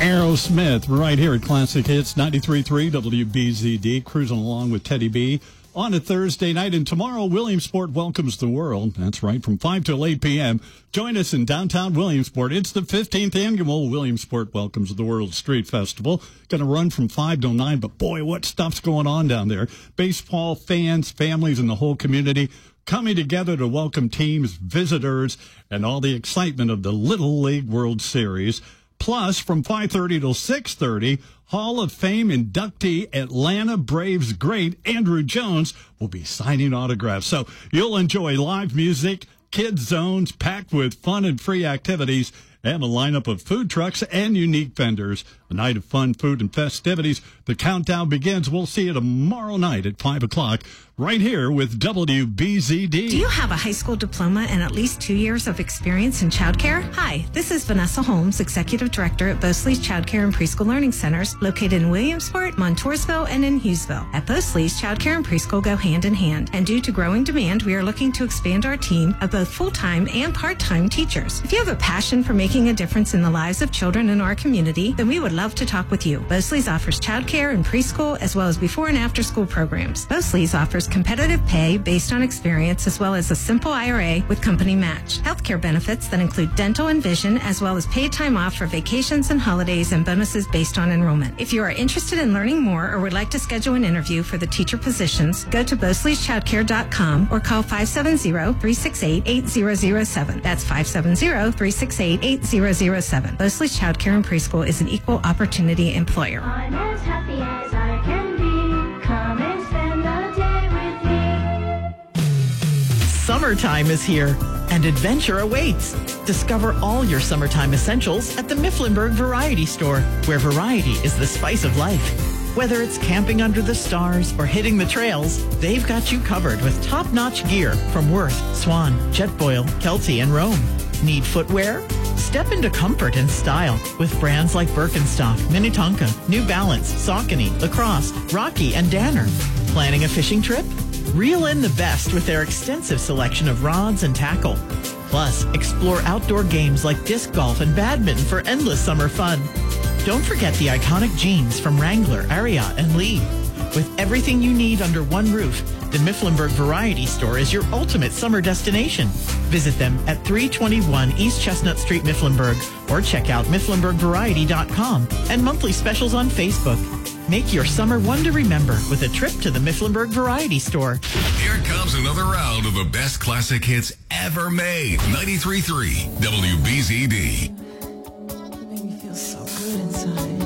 Aerosmith right here at Classic Hits 93.3 WBZD, cruising along with Teddy B on a Thursday night. And tomorrow, Williamsport welcomes the world. That's right, from 5 till 8 p.m. Join us in downtown Williamsport. It's the 15th annual Williamsport Welcomes the World Street Festival. Going to run from 5 till 9, but boy, what stuff's going on down there. Baseball fans, families, and the whole community coming together to welcome teams, visitors, and all the excitement of the Little League World Series. Plus, from 5:30 till 6:30, Hall of Fame inductee Atlanta Braves great Andrew Jones will be signing autographs. So you'll enjoy live music, kids zones packed with fun and free activities, and a lineup of food trucks and unique vendors. A night of fun, food, and festivities. The countdown begins. We'll see you tomorrow night at 5 o'clock right here with WBZD. Do you have a high school diploma and at least 2 years of experience in childcare? Hi, this is Vanessa Holmes, Executive Director at Bosley's Childcare and Preschool Learning Centers, located in Williamsport, Montoursville, and in Hughesville. At Bosley's, childcare and preschool go hand in hand, and due to growing demand, we are looking to expand our team of both full-time and part-time teachers. If you have a passion for making a difference in the lives of children in our community, then we would love to talk with you. Bosley's offers childcare and preschool, as well as before and after school programs. Bosley's offers competitive pay based on experience, as well as a simple IRA with company match. Healthcare benefits that include dental and vision, as well as paid time off for vacations and holidays, and bonuses based on enrollment. If you are interested in learning more or would like to schedule an interview for the teacher positions, go to Bosley'sChildcare.com or call 570-368-8007. That's 570-368-8007. Bosley's Childcare and Preschool is an equal opportunity employer. I'm as happy as I can be. Come and spend the day with me. Summertime is here, and adventure awaits. Discover all your summertime essentials at the Mifflinburg Variety Store, where variety is the spice of life. Whether it's camping under the stars or hitting the trails, they've got you covered with top-notch gear from Worth, Swan, Jetboil, Kelty, and Rome. Need footwear? Step into comfort and style with brands like Birkenstock, Minnetonka, New Balance, Saucony, Lacrosse, Rocky, and Danner. Planning a fishing trip? Reel in the best with their extensive selection of rods and tackle. Plus, explore outdoor games like disc golf and badminton for endless summer fun. Don't forget the iconic jeans from Wrangler, Ariat, and Lee. With everything you need under one roof, the Mifflinburg Variety Store is your ultimate summer destination. Visit them at 321 East Chestnut Street, Mifflinburg, or check out MifflinburgVariety.com and monthly specials on Facebook. Make your summer one to remember with a trip to the Mifflinburg Variety Store. Here comes another round of the best classic hits ever made. 93.3 WBZD. Make me feel so good inside.